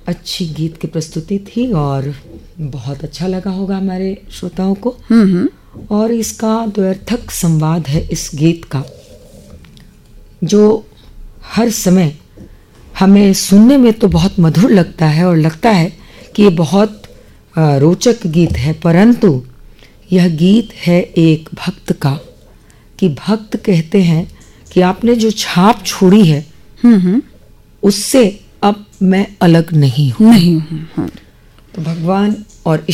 अच्छी गीत की प्रस्तुति थी और बहुत अच्छा लगा होगा हमारे श्रोताओं को। और इसका द्व्यर्थक संवाद है इस गीत का, जो हर समय हमें सुनने में तो बहुत मधुर लगता है और लगता है कि ये बहुत रोचक गीत है, परंतु यह गीत है एक भक्त का, कि भक्त कहते हैं कि आपने जो छाप छोड़ी है उससे अब मैं अलग नहीं हूँ। तो भगवान और